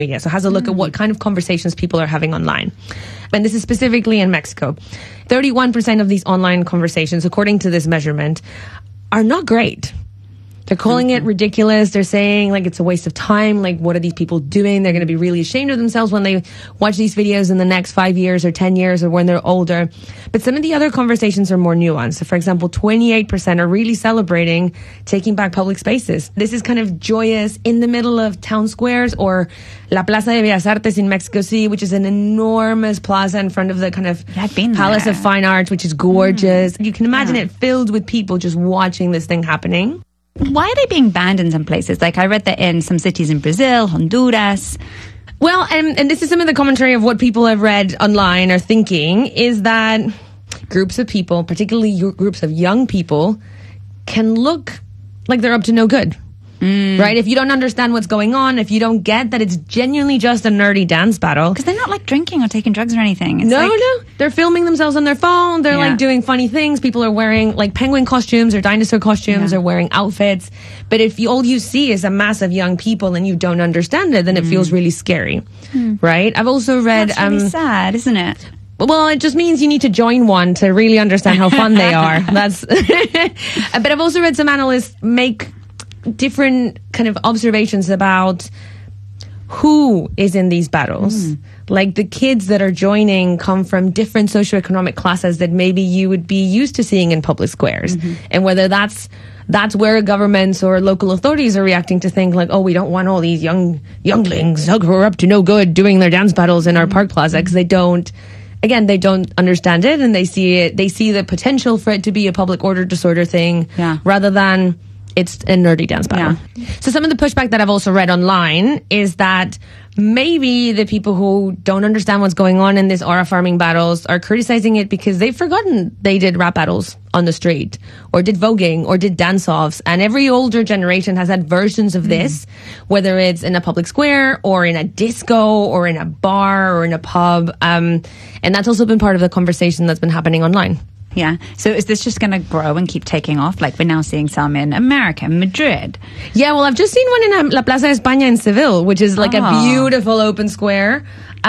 Yeah, so it has a look at what kind of conversations people are having online. And this is specifically in Mexico. 31% of these online conversations, according to this measurement, are not great. They're calling it ridiculous. They're saying, like, it's a waste of time. Like, what are these people doing? They're going to be really ashamed of themselves when they watch these videos in the next 5 years or 10 years or when they're older. But some of the other conversations are more nuanced. So, for example, 28% are really celebrating taking back public spaces. This is kind of joyous in the middle of town squares, or La Plaza de Bellas Artes in Mexico City, which is an enormous plaza in front of the kind of Palace of Fine Arts, which is gorgeous. You can imagine it filled with people just watching this thing happening. Why are they being banned in some places? Like, I read that in some cities in Brazil, Honduras. Well, and this is some of the commentary of what people have read online are thinking, is that groups of people, particularly groups of young people, can look like they're up to no good. Right? If you don't understand what's going on, if you don't get that it's genuinely just a nerdy dance battle. Because they're not like drinking or taking drugs or anything. It's no. They're filming themselves on their phone. They're like doing funny things. People are wearing like penguin costumes or dinosaur costumes or wearing outfits. But if all you see is a mass of young people and you don't understand it, then it feels really scary. Right? I've also read... That's really sad, isn't it? Well, it just means you need to join one to really understand how fun they are. But I've also read some analysts make different kind of observations about who is in these battles. Like, the kids that are joining come from different socioeconomic classes that maybe you would be used to seeing in public squares. And whether that's where governments or local authorities are reacting to think like, oh, we don't want all these younglings who are up to no good doing their dance battles in our park plaza, because they don't understand it, and they see the potential for it to be a public order disorder thing rather than it's a nerdy dance battle. So some of the pushback that I've also read online is that maybe the people who don't understand what's going on in these aura farming battles are criticizing it because they've forgotten they did rap battles on the street, or did voguing, or did dance-offs. And every older generation has had versions of this, whether it's in a public square, or in a disco, or in a bar, or in a pub. And that's also been part of the conversation that's been happening online. Yeah. So is this just going to grow and keep taking off? Like, we're now seeing some in America, Madrid. Yeah, well, I've just seen one in La Plaza de España in Seville, which is like a beautiful open square.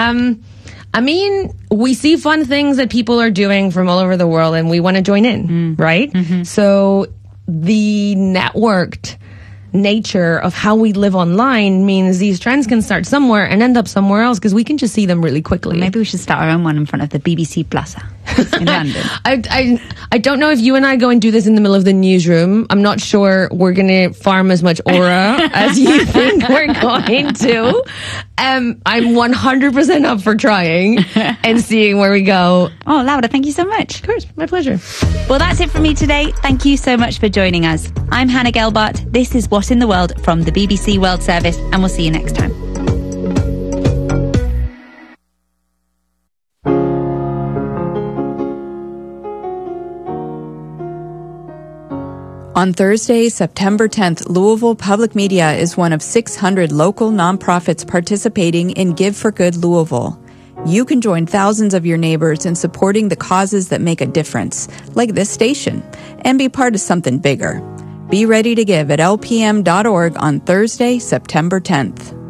I mean, we see fun things that people are doing from all over the world, and we want to join in, right? So the networked nature of how we live online means these trends can start somewhere and end up somewhere else, because we can just see them really quickly. Maybe we should start our own one in front of the BBC Plaza in London. I don't know if you and I go and do this in the middle of the newsroom. I'm not sure we're going to farm as much aura as you think we're going to. I'm 100% up for trying and seeing where we go. Oh, Laura, thank you so much. Of course, my pleasure. Well, that's it from me today. Thank you so much for joining us. I'm Hannah Gelbart. This is What in the World from the BBC World Service, and we'll see you next time. On Thursday, September 10th, Louisville Public Media is one of 600 local nonprofits participating in Give for Good Louisville. You can join thousands of your neighbors in supporting the causes that make a difference, like this station, and be part of something bigger. Be ready to give at lpm.org on Thursday, September 10th.